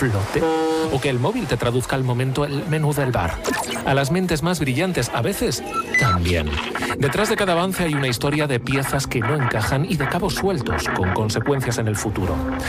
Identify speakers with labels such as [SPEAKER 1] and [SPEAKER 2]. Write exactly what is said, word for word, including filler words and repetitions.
[SPEAKER 1] flote. O que el móvil te traduzca al momento el menú del bar. A las mentes más brillantes, a veces, también. Detrás de cada avance hay una historia de piezas que no encajan y de cabos sueltos, con consecuencias en el futuro.